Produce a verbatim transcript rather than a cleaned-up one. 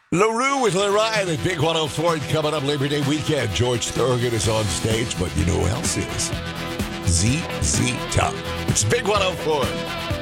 LaRue with Lorraine at Big one oh four coming up Labor Day weekend. George Thorogood is on stage, but you know who else is? Z Z Top. It's Big one oh four.